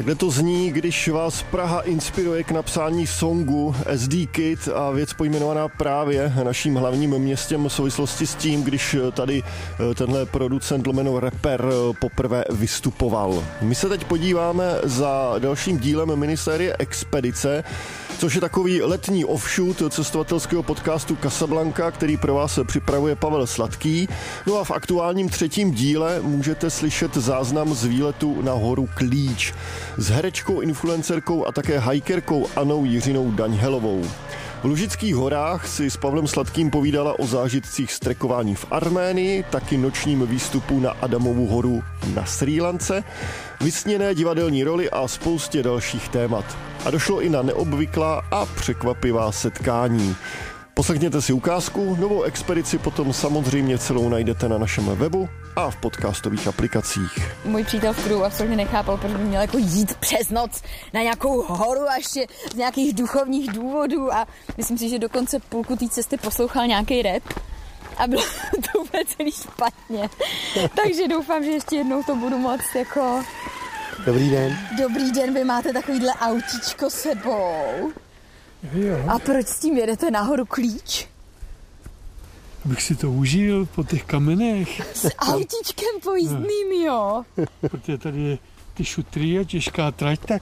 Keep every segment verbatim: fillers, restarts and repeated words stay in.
Takhle to zní, když vás Praha inspiruje k napsání songu S D Kid a věc pojmenovaná právě naším hlavním městem v souvislosti s tím, když tady tenhle producent lomeno rapper poprvé vystupoval. My se teď podíváme za dalším dílem minisérie Expedice, což je takový letní offshoot cestovatelského podcastu Casablanca, který pro vás připravuje Pavel Sladký. No a v aktuálním třetím díle můžete slyšet záznam z výletu na horu Klíč s herečkou, influencerkou a také hikerkou Anou Jiřinou Daňhelovou. V Lužických horách si s Pavlem Sladkým povídala o zážitcích z trekování v Arménii, taky nočním výstupu na Adamovu horu na Srí Lance, vysněné divadelní roli a spoustě dalších témat. A došlo i na neobvyklá a překvapivá setkání. Poslechněte si ukázku, novou expedici potom samozřejmě celou najdete na našem webu a v podcastových aplikacích. Můj přítel v kruhu absolutně nechápal, proč by měl jako jít přes noc na nějakou horu a ještě z nějakých duchovních důvodů a myslím si, že dokonce půlku té cesty poslouchal nějaký rap a bylo to úplně celý špatně. Takže doufám, že ještě jednou to budu moct jako... Dobrý den. Dobrý den, vy máte takovýhle autíčko sebou. Jo. A proč s tím jedete nahoru Klíč? Abych si to užil po těch kamenech. S autíčkem pojízdným, jo. Protože tady je ty šutry a těžká trať, tak...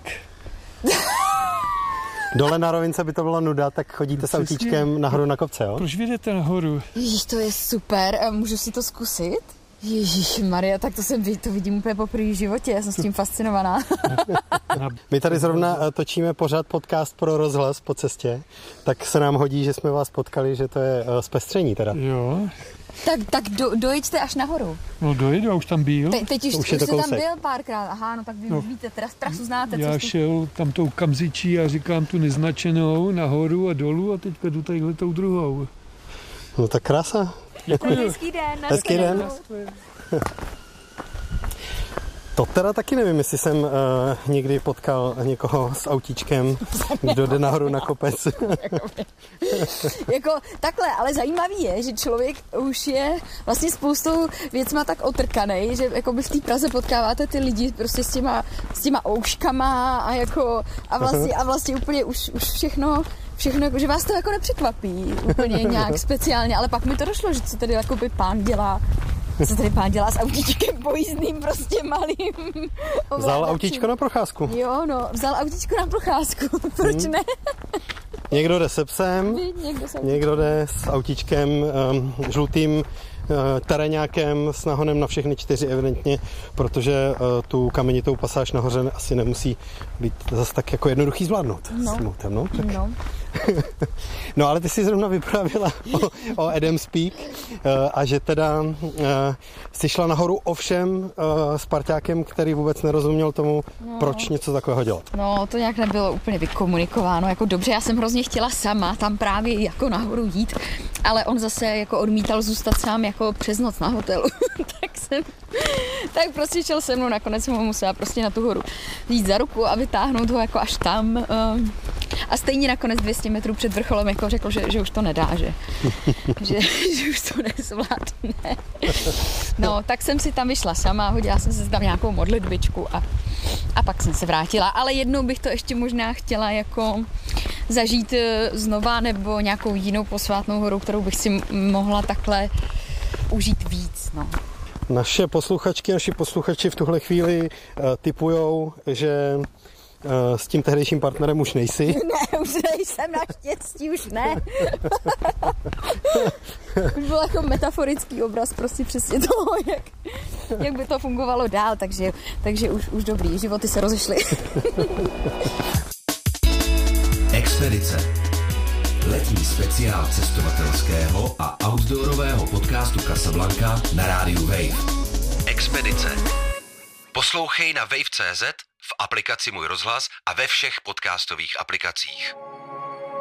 Dole na rovince by to bylo nuda, tak chodíte no, s autíčkem nahoru na kopce, jo? Proč vyjdete nahoru? Ježíš, to je super. Můžu si to zkusit? Ježišmarja, tak to jsem to vidím úplně poprvé v životě, já jsem s tím fascinovaná. My tady zrovna točíme pořád podcast pro rozhlas po cestě, tak se nám hodí, že jsme vás potkali, že to je zpestření teda. Jo. Tak, tak do, dojeďte až nahoru. No dojedu, já už tam byl. Te, teď už, už, už už jste kousek. tam byl párkrát, aha, no tak vy no. víte, teda trasu znáte. Já cestu. šel tam tou kamzičí a říkám tu neznačenou nahoru a dolů a teď jdu tadyhle tou druhou. No tak krása. Děkuji. Hezký den. Hezký den. To teda taky nevím, jestli jsem uh, někdy potkal někoho s autíčkem, kdo jde nahoru na kopec. Jako takhle, ale zajímavý je, že člověk už je vlastně spoustou věcma tak otrkanej, že jako by v té Praze potkáváte ty lidi prostě s těma, s těma ouškama a jako a vlastně, a vlastně úplně už, už všechno Všechno, že vás to jako nepřekvapí úplně nějak speciálně, ale pak mi to došlo, že co tady jako by pán dělá, co tady pán dělá s autíčkem pojízdným prostě malým. Vzal autíčko na procházku. Jo, no, vzal autíčko na procházku, proč hmm. ne? Někdo jde se psem, někdo, se... někdo jde s autíčkem um, žlutým teréňákem s nahonem na všechny čtyři evidentně, protože uh, tu kamenitou pasáž nahoře asi nemusí být zase tak jako jednoduchý zvládnout. No. Smutem, no, tak. no. No ale ty jsi zrovna vyprávěla o, o Adams Peak uh, a že teda uh, jsi šla nahoru ovšem uh, s parťákem, který vůbec nerozuměl tomu, no. proč něco takového dělat. No to nějak nebylo úplně vykomunikováno, jako dobře, já jsem hrozně chtěla sama tam právě jako nahoru jít, ale on zase jako odmítal zůstat sám jako přes noc na hotelu, tak jsem, tak prostě šel se mnou, nakonec jsem ho musela prostě na tu horu jít za ruku a vytáhnout ho jako až tam um, a stejně nakonec dvě stě metrů před vrcholem jako řekl, že, že už to nedá, že, že, že už to nezvládne. No, tak jsem si tam vyšla sama, hodila jsem si tam nějakou modlitbičku a, a pak jsem se vrátila, ale jednou bych to ještě možná chtěla jako zažít znova nebo nějakou jinou posvátnou horu, kterou bych si mohla takhle užít víc, no. Naše posluchačky, naši posluchači v tuhle chvíli uh, tipujou, že uh, s tím tehdejším partnerem už nejsi. Ne, už nejsem, naštěstí už ne. Už byl jako metaforický obraz prostě přesně toho, jak, jak by to fungovalo dál, takže, takže už, už dobrý, životy se rozešly. Expedice. Letní speciál cestovatelského a outdoorového podcastu Casablanca na rádiu Wave. Expedice. Poslouchej na wave tečka cé zet, v aplikaci Můj rozhlas a ve všech podcastových aplikacích.